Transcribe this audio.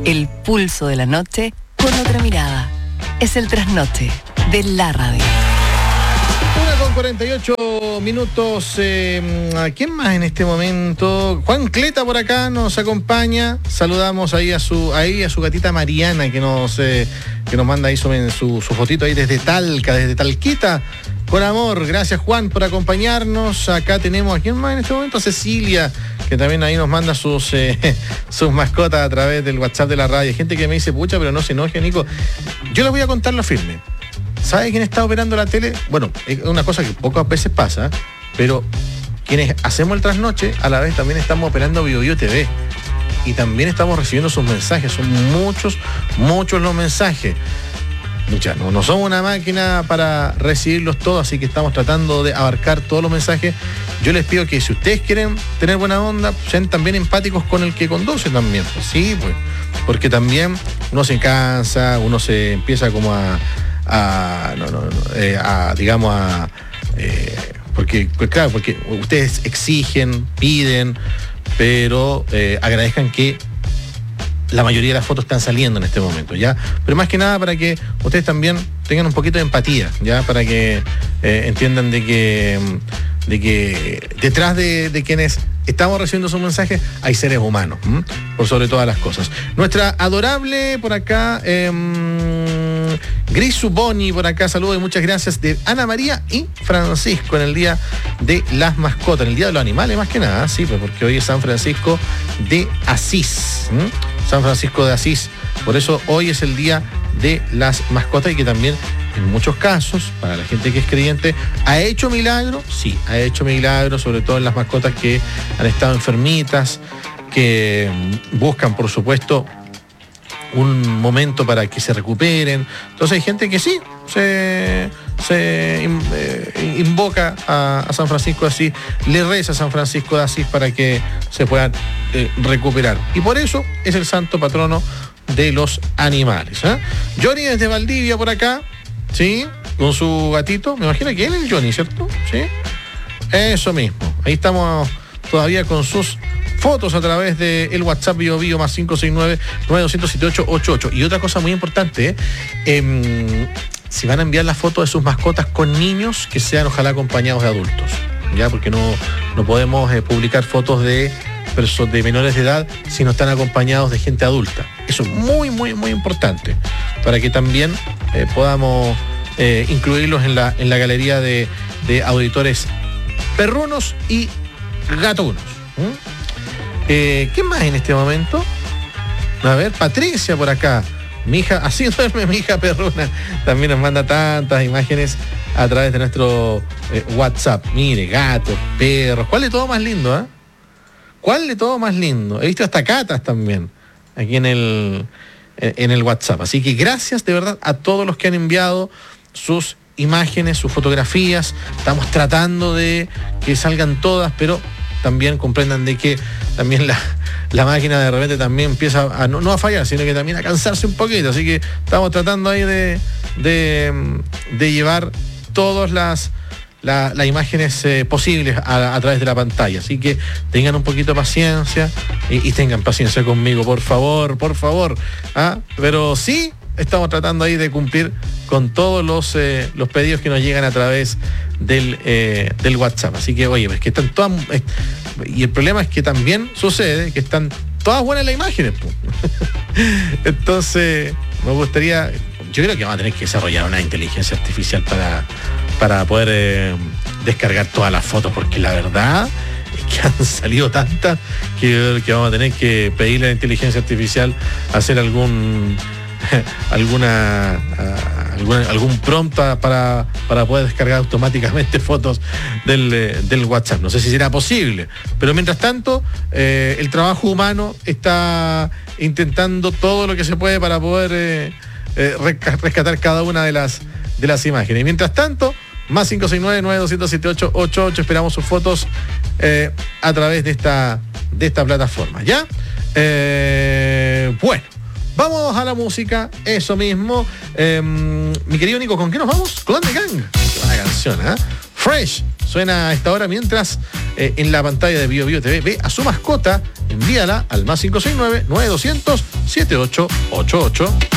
El pulso de la noche con otra mirada. Es el trasnoche de la radio. 1:48. ¿Quién más en este momento? Juan Cleta por acá nos acompaña. Saludamos ahí a su gatita Mariana que nos manda ahí su fotito ahí desde Talca, desde Talquita. Con amor, gracias Juan por acompañarnos. Acá tenemos a quién más en este momento, a Cecilia, que también ahí nos manda sus mascotas a través del WhatsApp de la radio. Hay gente que me dice, pucha, pero no se enoje, Nico. Yo les voy a contar lo firme. ¿Sabe quién está operando la tele? Bueno, es una cosa que pocas veces pasa, pero quienes hacemos el trasnoche, a la vez también estamos operando BioBio TV. Y también estamos recibiendo sus mensajes. Son muchos los mensajes. No somos una máquina para recibirlos todos, así que estamos tratando de abarcar todos los mensajes. Yo les pido que si ustedes quieren tener buena onda, sean también empáticos con el que conduce también. Pues sí, pues, porque también uno se cansa, uno se empieza como porque ustedes exigen, piden, pero agradezcan que la mayoría de las fotos están saliendo en este momento, ¿ya? Pero más que nada para que ustedes también tengan un poquito de empatía, ¿ya? Para que entiendan de que detrás de quienes estamos recibiendo sus mensajes hay seres humanos, por sobre todas las cosas. Nuestra adorable por acá, Gris Suboni por acá, saludos y muchas gracias de Ana María y Francisco en el Día de las Mascotas, en el Día de los Animales más que nada, sí, pues porque hoy es San Francisco de Asís, San Francisco de Asís, por eso hoy es el Día de las Mascotas y que también en muchos casos, para la gente que es creyente, ¿ha hecho milagro? Sí, ha hecho milagro, sobre todo en las mascotas que han estado enfermitas, que buscan, por supuesto, un momento para que se recuperen. Entonces hay gente que sí, se invoca a San Francisco de Asís, le reza a San Francisco de Asís para que se puedan recuperar. Y por eso es el santo patrono de los animales. Johnny desde Valdivia por acá, ¿sí? Con su gatito, me imagino que él es el Johnny, ¿cierto? Sí. Eso mismo. Ahí estamos todavía con sus fotos a través del WhatsApp BioBio más 569-9207-888. Y otra cosa muy importante, si van a enviar las fotos de sus mascotas con niños, que sean ojalá acompañados de adultos, ya, porque no podemos publicar fotos de menores de edad si no están acompañados de gente adulta. Eso es muy importante para que también podamos incluirlos en la galería de auditores perrunos y gatunos. ¿Quién más en este momento? A ver, Patricia por acá. Mi hija, así duerme mi hija perruna. También nos manda tantas imágenes a través de nuestro WhatsApp. Mire, gatos, perros. ¿Cuál de todo más lindo, ¿Cuál de todo más lindo? He visto hasta catas también aquí en el WhatsApp. Así que gracias de verdad a todos los que han enviado sus imágenes, sus fotografías. Estamos tratando de que salgan todas, pero también comprendan de que también la máquina de repente también empieza a no a fallar, sino que también a cansarse un poquito. Así que estamos tratando ahí de llevar todas las imágenes posibles a través de la pantalla. Así que tengan un poquito de paciencia y tengan paciencia conmigo, por favor. Pero sí, estamos tratando ahí de cumplir con todos los pedidos que nos llegan a través del WhatsApp. Así que, oye, es que están todas... y el problema es que también sucede que están todas buenas las imágenes. Entonces, me gustaría... Yo creo que vamos a tener que desarrollar una inteligencia artificial para poder descargar todas las fotos, porque la verdad es que han salido tantas que vamos a tener que pedirle a la inteligencia artificial hacer algún prompt para poder descargar automáticamente fotos del WhatsApp. No sé si será posible, pero mientras tanto el trabajo humano está intentando todo lo que se puede para poder rescatar cada una de las imágenes. Y mientras tanto, más 569-9207-888, esperamos sus fotos a través de esta plataforma. ¿Ya? Bueno, vamos a la música, eso mismo. Mi querido Nico, ¿con qué nos vamos? Clan de Gang. Qué buena canción, Fresh suena a esta hora mientras en la pantalla de Bio Bio TV. Ve a su mascota, envíala al +569-9200-7888.